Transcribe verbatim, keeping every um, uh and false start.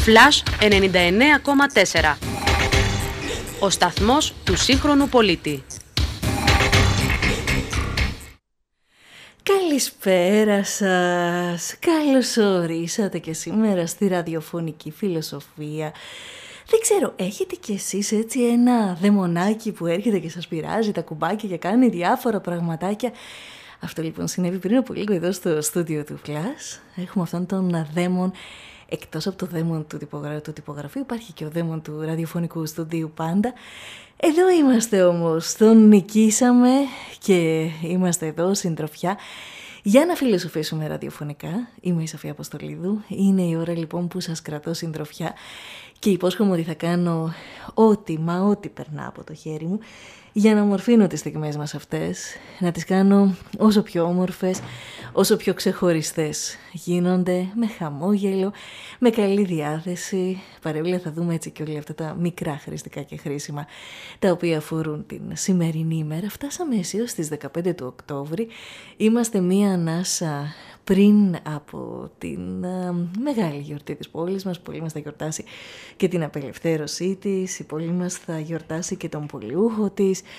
Flash ενενήντα εννέα κόμμα τέσσερα. Ο σταθμός του σύγχρονου πολίτη. Καλησπέρα σας. Καλώς ορίσατε και σήμερα στη ραδιοφωνική φιλοσοφία. Δεν ξέρω, έχετε κι εσείς έτσι ένα δαιμονάκι που έρχεται και σας πειράζει τα κουμπάκια και κάνει διάφορα πραγματάκια? Αυτό λοιπόν συνέβη πριν από λίγο εδώ στο στούντιο του Flash. Έχουμε αυτόν τον δαίμον. Εκτός από το δαίμον του, τυπογρα... του τυπογραφείου υπάρχει και ο δαίμον του ραδιοφωνικού στούντιου πάντα. Εδώ είμαστε όμως, τον νικήσαμε και είμαστε εδώ συντροφιά για να φιλοσοφήσουμε ραδιοφωνικά. Είμαι η Σοφία Αποστολίδου, είναι η ώρα λοιπόν που σας κρατώ συντροφιά και υπόσχομαι ότι θα κάνω ό,τι μα ό,τι περνά από το χέρι μου για να ομορφύνω τις στιγμές μας αυτές, να τις κάνω όσο πιο όμορφες, όσο πιο ξεχωριστές γίνονται, με χαμόγελο, με καλή διάθεση. Παρέμβλια θα δούμε έτσι και όλα αυτά τα μικρά χρηστικά και χρήσιμα, τα οποία αφορούν την σημερινή ημέρα. Φτάσαμε αισίως στις δεκαπέντε του Οκτώβρη, είμαστε μία ανάσα πριν από την uh, μεγάλη γιορτή της πόλης μας. Η πόλη μας θα γιορτάσει και την απελευθέρωσή της, η πόλη μας θα γιορτάσει και τον πολιούχο της,